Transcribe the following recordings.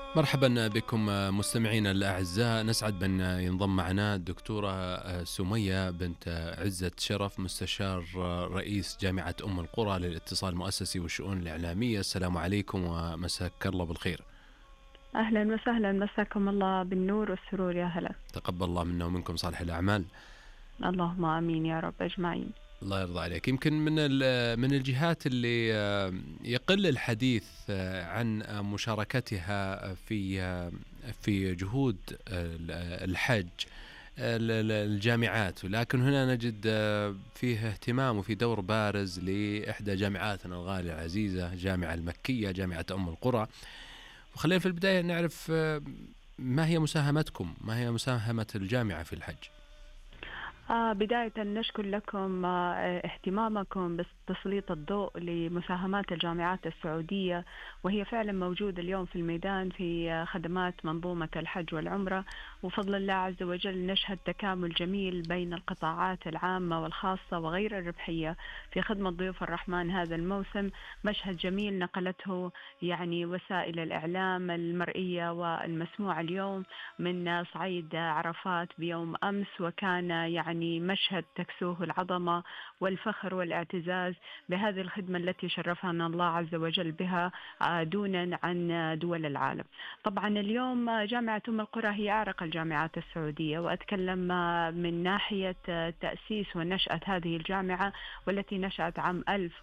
مرحبا بكم مستمعينا الأعزاء، نسعد بأن ينضم معنا الدكتورة سمية بنت عزة شرف، مستشار رئيس جامعة أم القرى للاتصال المؤسسي والشؤون الإعلامية. السلام عليكم ومساك الله بالخير. أهلا وسهلا، مساكم الله بالنور والسرور، يا هلا. تقبل الله منا ومنكم صالح الأعمال. اللهم آمين يا رب أجمعين. الله يرضى عليك. يمكن من الجهات اللي يقل الحديث عن مشاركتها في جهود الحج الجامعات، ولكن هنا نجد فيه اهتمام وفي دور بارز لإحدى جامعاتنا الغالية العزيزة، جامعة المكية، جامعة أم القرى. وخلينا في البداية نعرف ما هي مساهمتكم، ما هي مساهمة الجامعة في الحج؟ بداية نشكر لكم اهتمامكم بتسليط الضوء لمساهمات الجامعات السعودية، وهي فعلا موجودة اليوم في الميدان في خدمات منظومة الحج والعمرة. وفضل الله عز وجل نشهد تكامل جميل بين القطاعات العامة والخاصة وغير الربحية في خدمة ضيوف الرحمن هذا الموسم. مشهد جميل نقلته يعني وسائل الإعلام المرئية والمسموعة اليوم من صعيد عرفات بيوم أمس، وكان يعني مشهد تكسوه العظمة والفخر والاعتزاز بهذه الخدمة التي شرفنا الله عز وجل بها دونا عن دول العالم. طبعا اليوم جامعة أم القرى هي أعرق الجامعات السعودية، وأتكلم من ناحية تأسيس ونشأة هذه الجامعة، والتي نشأت عام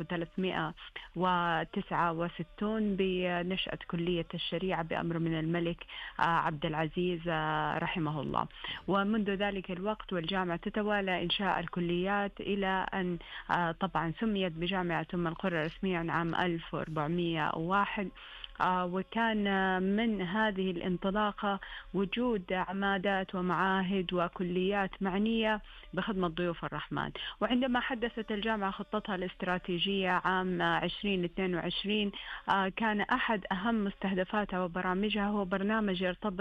1369 بنشأة كلية الشريعة بأمر من الملك عبد العزيز رحمه الله. ومنذ ذلك الوقت والجامعة تتوالى إنشاء الكليات إلى أن طبعا سميت بجامعة أم القرى رسميا عام 1401. وكان من هذه الانطلاقة وجود عمادات ومعاهد وكليات معنية بخدمة ضيوف الرحمن. وعندما حدثت الجامعة خطتها الاستراتيجية عام 2022، كان أحد أهم مستهدفاتها وبرامجها هو برنامج يرتبط